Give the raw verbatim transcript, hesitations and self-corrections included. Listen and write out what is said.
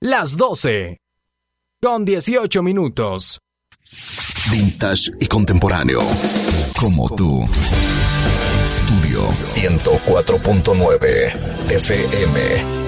las doce, con dieciocho minutos. Vintage y contemporáneo, como tú. Estudio ciento cuatro punto nueve F M.